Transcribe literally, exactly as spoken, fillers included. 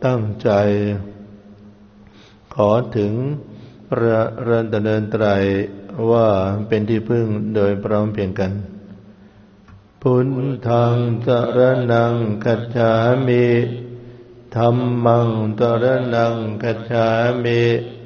ตั้งใจขอถึงพระรัตนตรัยว่าเป็นที่พึ่งโดยพร้อมเพรียงกันพุทธังสรณังคัจฉามิธัมมังสรณังคัจฉามิ